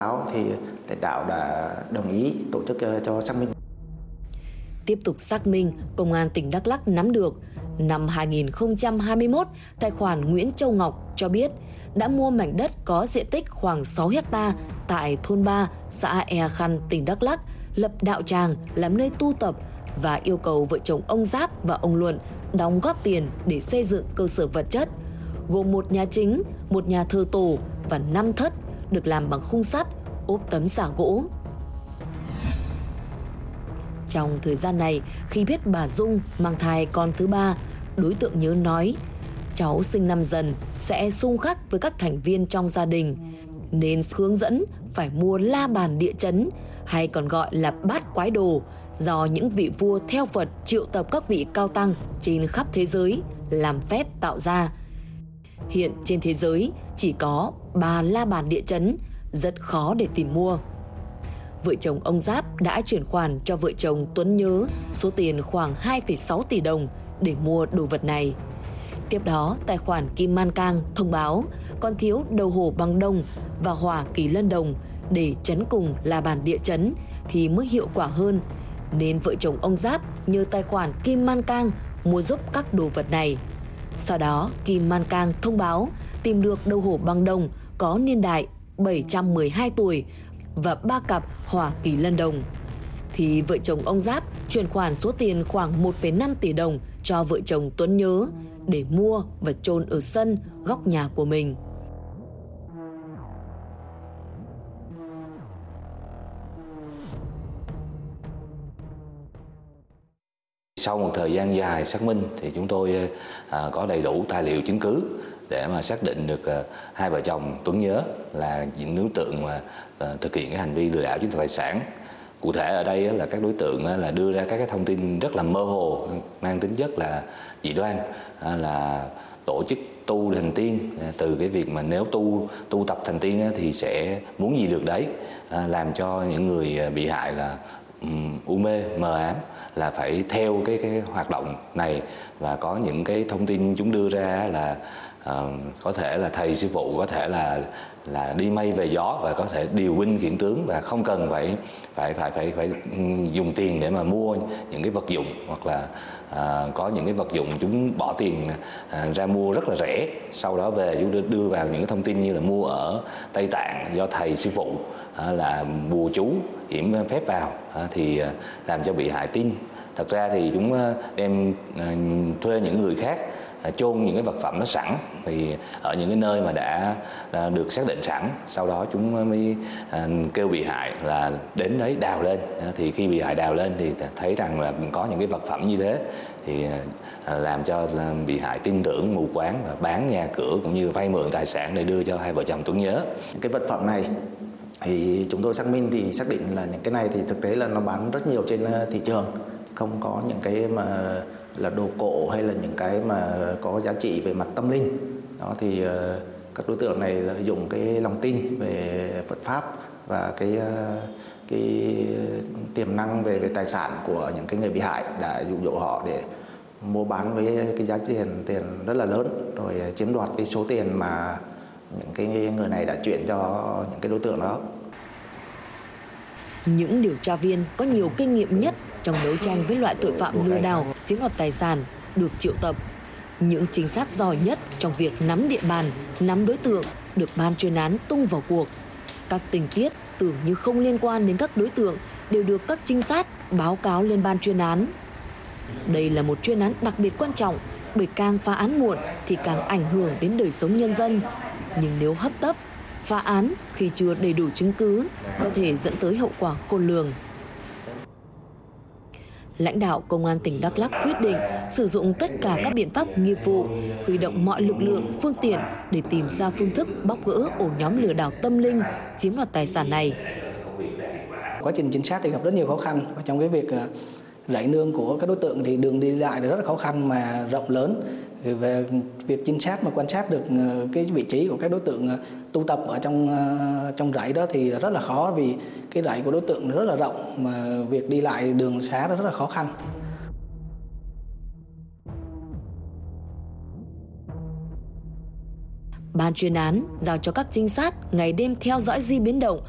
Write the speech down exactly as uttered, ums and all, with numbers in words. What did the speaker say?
Thì lãnh đạo đã đồng ý tổ chức cho xác minh. Tiếp tục xác minh, Công an tỉnh Đắk Lắk nắm được năm hai nghìn không trăm hai mươi mốt, tài khoản Nguyễn Châu Ngọc cho biết đã mua mảnh đất có diện tích khoảng sáu héc ta tại thôn ba, xã Ea Khăn, tỉnh Đắk Lắk, lập đạo tràng làm nơi tu tập và yêu cầu vợ chồng ông Giáp và ông Luận đóng góp tiền để xây dựng cơ sở vật chất, gồm một nhà chính, một nhà thờ tổ và năm thất được làm bằng khung sắt, ốp tấm xà gỗ. Trong thời gian này, khi biết bà Dung mang thai con thứ ba, đối tượng Nhớ nói cháu sinh năm Dần sẽ xung khắc với các thành viên trong gia đình, nên hướng dẫn phải mua la bàn địa chấn, hay còn gọi là bát quái đồ, do những vị vua theo Phật triệu tập các vị cao tăng trên khắp thế giới làm phép tạo ra. Hiện trên thế giới chỉ có ba la bàn địa chấn, rất khó để tìm mua. Vợ chồng ông Giáp đã chuyển khoản cho vợ chồng Tuấn Nhớ số tiền khoảng hai phẩy sáu tỷ đồng để mua đồ vật này. Tiếp đó, tài khoản Kim Man Cang thông báo còn thiếu đầu hổ bằng đồng và hỏa kỳ lân đồng để chấn cùng la bàn địa chấn thì mới hiệu quả hơn, nên vợ chồng ông Giáp nhờ tài khoản Kim Man Cang mua giúp các đồ vật này. Sau đó, Kim Man Cang thông báo tìm được đầu hổ bằng đồng có niên đại bảy trăm mười hai tuổi và ba cặp hỏa kỳ lân đồng, thì vợ chồng ông Giáp chuyển khoản số tiền khoảng một phẩy năm tỷ đồng cho vợ chồng Tuấn Nhớ để mua và chôn ở sân góc nhà của mình. Sau một thời gian dài xác minh thì chúng tôi à, có đầy đủ tài liệu chứng cứ để mà xác định được à, hai vợ chồng Tuấn Nhớ là những đối tượng mà à, thực hiện cái hành vi lừa đảo chiếm đoạt tài sản. Cụ thể ở đây là các đối tượng là đưa ra các cái thông tin rất là mơ hồ, mang tính chất là dị đoan, là tổ chức tu thành tiên, từ cái việc mà nếu tu tu tập thành tiên thì sẽ muốn gì được đấy, làm cho những người bị hại là u mê mờ ám, là phải theo cái cái hoạt động này. Và có những cái thông tin chúng đưa ra là uh, có thể là thầy sư phụ có thể là là đi mây về gió và có thể điều binh khiển tướng, và không cần phải phải phải phải phải dùng tiền để mà mua những cái vật dụng, hoặc là à, có những cái vật dụng chúng bỏ tiền à, ra mua rất là rẻ, sau đó về chúng đưa vào những cái thông tin như là mua ở Tây Tạng do thầy sư phụ à, là bùa chú yểm phép vào à, thì à, làm cho bị hại tin. Thật ra thì chúng đem à, thuê những người khác chôn những cái vật phẩm nó sẵn thì ở những cái nơi mà đã, đã được xác định sẵn, sau đó chúng mới à, kêu bị hại là đến đấy đào lên. Thì khi bị hại đào lên thì thấy rằng là có những cái vật phẩm như thế thì à, làm cho bị hại tin tưởng mù quáng và bán nhà cửa cũng như vay mượn tài sản để đưa cho hai vợ chồng Tuấn Nhớ. Những cái vật phẩm này thì chúng tôi xác minh thì xác định là những cái này thì thực tế là nó bán rất nhiều trên thị trường, không có những cái mà là đồ cổ hay là những cái mà có giá trị về mặt tâm linh. Đó thì uh, các đối tượng này lợi dụng cái lòng tin về Phật pháp và cái uh, cái tiềm năng về về tài sản của những cái người bị hại đã dụ dỗ họ để mua bán với cái giá tiền tiền rất là lớn, rồi chiếm đoạt cái số tiền mà những cái người này đã chuyển cho những cái đối tượng đó. Những điều tra viên có nhiều kinh nghiệm nhất trong đấu tranh với loại tội phạm lừa đảo chiếm đoạt tài sản được triệu tập. Những trinh sát giỏi nhất trong việc nắm địa bàn, nắm đối tượng được ban chuyên án tung vào cuộc. Các tình tiết tưởng như không liên quan đến các đối tượng đều được các trinh sát báo cáo lên ban chuyên án. Đây là một chuyên án đặc biệt quan trọng, bởi càng phá án muộn thì càng ảnh hưởng đến đời sống nhân dân. Nhưng nếu hấp tấp, phá án khi chưa đầy đủ chứng cứ có thể dẫn tới hậu quả khôn lường. Lãnh đạo Công an tỉnh Đắk Lắk quyết định sử dụng tất cả các biện pháp nghiệp vụ, huy động mọi lực lượng, phương tiện để tìm ra phương thức bóc gỡ ổ nhóm lừa đảo tâm linh chiếm đoạt tài sản này. Quá trình trinh sát thì gặp rất nhiều khó khăn, và trong cái việc rải nương của các đối tượng thì đường đi lại rất là khó khăn mà rộng lớn. Về việc trinh sát mà quan sát được cái vị trí của các đối tượng tu tập ở trong trong rẫy đó thì rất là khó, vì cái rẫy của đối tượng rất là rộng mà việc đi lại đường xá rất là khó khăn. Ban chuyên án giao cho các trinh sát ngày đêm theo dõi di biến động